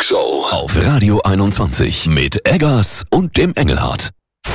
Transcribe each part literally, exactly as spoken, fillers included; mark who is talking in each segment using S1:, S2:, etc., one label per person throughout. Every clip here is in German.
S1: Talkshow auf Radio einundzwanzig mit Eggers und dem Engelhardt.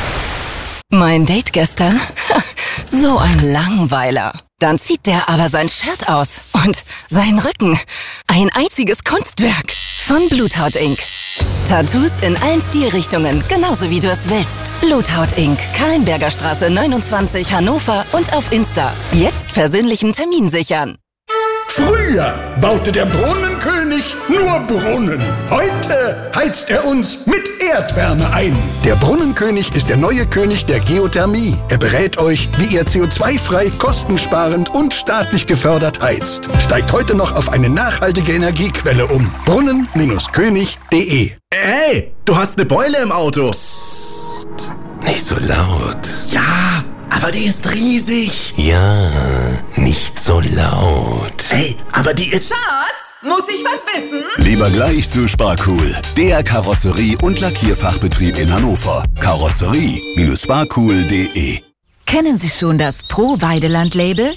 S2: Mein Date gestern? So ein Langweiler. Dann zieht der aber sein Shirt aus. Und sein Rücken. Ein einziges Kunstwerk. Von Bluthaut Incorporated. Tattoos in allen Stilrichtungen, genauso wie du es willst. Bluthaut Incorporated. Kahlenberger Straße neunundzwanzig, Hannover und auf Insta. Jetzt persönlichen Termin sichern.
S3: Früher baute der Brunnenkönig nur Brunnen. Heute heizt er uns mit Erdwärme ein. Der Brunnenkönig ist der neue König der Geothermie. Er berät euch, wie ihr C O zwei frei, kostensparend und staatlich gefördert heizt. Steigt heute noch auf eine nachhaltige Energiequelle um. brunnen König punkt de.
S4: Hey, du hast eine Beule im Auto.
S1: Psst, nicht so laut.
S4: Ja, aber die ist riesig.
S1: Ja, nicht so laut.
S4: Hey, aber die ist...
S5: Schatz, muss ich was wissen?
S6: Lieber gleich zu Sparcool, der Karosserie- und Lackierfachbetrieb in Hannover. Karosserie Sparcool punkt de.
S7: Kennen Sie schon das Pro-Weideland-Label?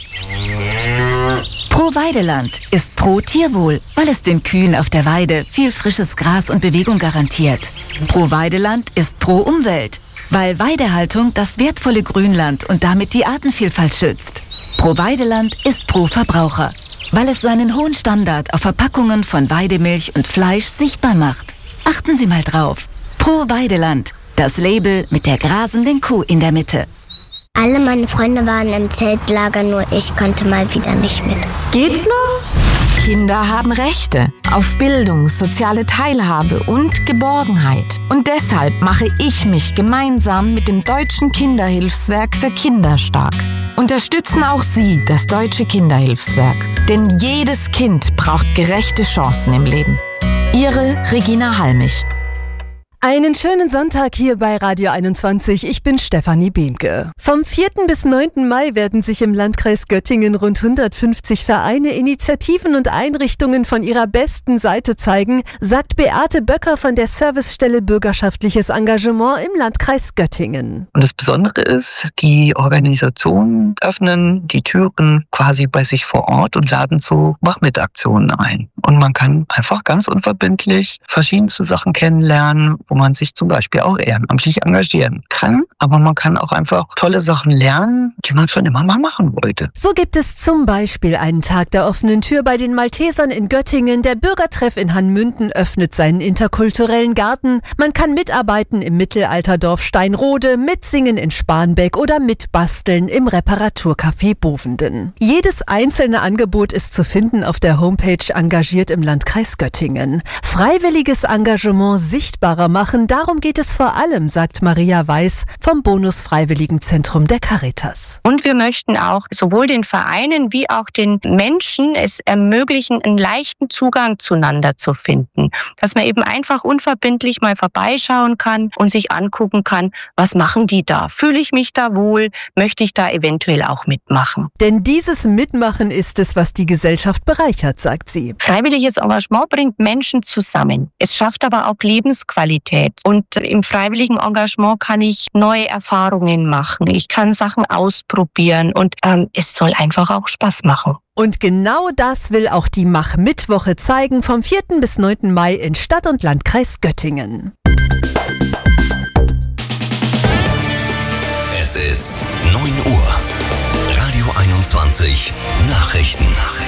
S7: Pro-Weideland ist pro Tierwohl, weil es den Kühen auf der Weide viel frisches Gras und Bewegung garantiert. Pro-Weideland ist pro Umwelt, weil Weidehaltung das wertvolle Grünland und damit die Artenvielfalt schützt. Pro-Weideland ist pro Verbraucher, weil es seinen hohen Standard auf Verpackungen von Weidemilch und Fleisch sichtbar macht. Achten Sie mal drauf. Pro-Weideland, das Label mit der grasenden Kuh in der Mitte.
S8: Alle meine Freunde waren im Zeltlager, nur ich konnte mal wieder nicht mit.
S5: Geht's noch?
S9: Kinder haben Rechte auf Bildung, soziale Teilhabe und Geborgenheit. Und deshalb mache ich mich gemeinsam mit dem Deutschen Kinderhilfswerk für Kinder stark. Unterstützen auch Sie das Deutsche Kinderhilfswerk. Denn jedes Kind braucht gerechte Chancen im Leben. Ihre Regina Halmich.
S10: Einen schönen Sonntag hier bei Radio einundzwanzig. Ich bin Stefanie Behnke. Vom vierten bis neunten Mai werden sich im Landkreis Göttingen rund hundertfünfzig Vereine, Initiativen und Einrichtungen von ihrer besten Seite zeigen, sagt Beate Böcker von der Servicestelle Bürgerschaftliches Engagement im Landkreis Göttingen.
S11: Und das Besondere ist, die Organisationen öffnen die Türen quasi bei sich vor Ort und laden zu Mach-mit-Aktionen ein. Und man kann einfach ganz unverbindlich verschiedenste Sachen kennenlernen, wo man sich zum Beispiel auch ehrenamtlich engagieren kann. Aber man kann auch einfach tolle Sachen lernen, die man schon immer mal machen wollte.
S10: So gibt es zum Beispiel einen Tag der offenen Tür bei den Maltesern in Göttingen. Der Bürgertreff in Hannmünden öffnet seinen interkulturellen Garten. Man kann mitarbeiten im Mittelalterdorf Steinrode, mitsingen in Spanbeck oder mitbasteln im Reparaturcafé Bovenden. Jedes einzelne Angebot ist zu finden auf der Homepage Engagiert im Landkreis Göttingen. Freiwilliges Engagement sichtbarer machen. Darum geht es vor allem, sagt Maria Weiß vom Bonus-Freiwilligenzentrum der Caritas.
S12: Und wir möchten auch sowohl den Vereinen wie auch den Menschen es ermöglichen, einen leichten Zugang zueinander zu finden. Dass man eben einfach unverbindlich mal vorbeischauen kann und sich angucken kann, was machen die da? Fühle ich mich da wohl? Möchte ich da eventuell auch mitmachen?
S10: Denn dieses Mitmachen ist es, was die Gesellschaft bereichert, sagt sie.
S12: Freiwilliges Engagement bringt Menschen zusammen. Es schafft aber auch Lebensqualität. Und im freiwilligen Engagement kann ich neue Erfahrungen machen. Ich kann Sachen ausprobieren und ähm, es soll einfach auch Spaß machen.
S10: Und genau das will auch die Mach-Mittwoche zeigen, vom vierten bis neunten Mai in Stadt- und Landkreis Göttingen.
S1: Es ist neun Uhr. Radio einundzwanzig Nachrichten.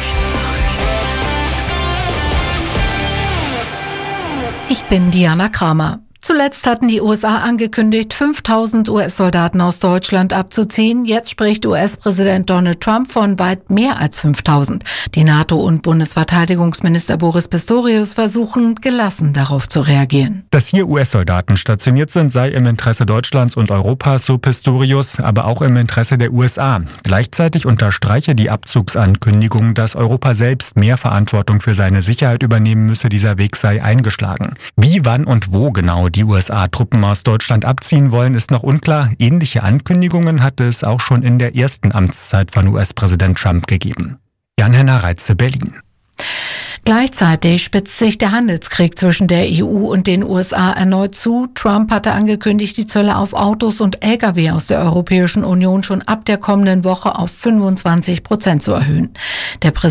S13: Ich bin Diana Kramer. Zuletzt hatten die U S A angekündigt, fünftausend U S-Soldaten aus Deutschland abzuziehen. Jetzt spricht U S-Präsident Donald Trump von weit mehr als fünftausend. Die NATO- und Bundesverteidigungsminister Boris Pistorius versuchen, gelassen darauf zu reagieren.
S14: Dass hier U S-Soldaten stationiert sind, sei im Interesse Deutschlands und Europas, so Pistorius, aber auch im Interesse der U S A. Gleichzeitig unterstreiche die Abzugsankündigung, dass Europa selbst mehr Verantwortung für seine Sicherheit übernehmen müsse. Dieser Weg sei eingeschlagen. Wie, wann und wo genau die U S A-Truppen aus Deutschland abziehen wollen, ist noch unklar. Ähnliche Ankündigungen hatte es auch schon in der ersten Amtszeit von U S-Präsident Trump gegeben. Jan-Henner Reitze, Berlin.
S13: Gleichzeitig spitzt sich der Handelskrieg zwischen der E U und den U S A erneut zu. Trump hatte angekündigt, die Zölle auf Autos und L K W aus der Europäischen Union schon ab der kommenden Woche auf fünfundzwanzig Prozent zu erhöhen. Der